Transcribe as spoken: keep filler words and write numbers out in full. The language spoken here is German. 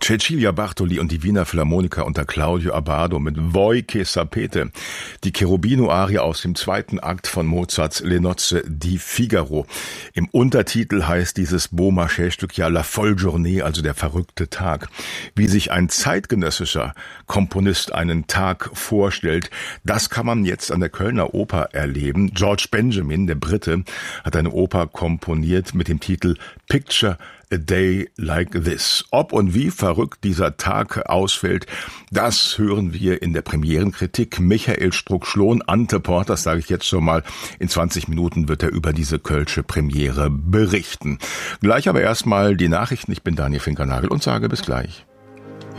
Cecilia Bartoli und die Wiener Philharmoniker unter Claudio Abbado mit Voi che sapete, die Cherubino-Arie aus dem zweiten Akt von Mozarts Le Nozze di Figaro. Im Untertitel heißt dieses Beaumarchais-Stück ja La Folle Journée, also der verrückte Tag. Wie sich ein zeitgenössischer Komponist einen Tag vorstellt, das kann man jetzt an der Kölner Oper erleben. George Benjamin, der Brite, hat eine Oper komponiert mit dem Titel Picture A Day Like This. Ob und wie verrückt dieser Tag ausfällt, das hören wir in der Premierenkritik. Michael Struck-Schlohn, Ante Portas, sage ich jetzt schon mal, in zwanzig Minuten wird er über diese kölsche Premiere berichten. Gleich aber erstmal die Nachrichten. Ich bin Daniel Finkernagel und sage bis gleich.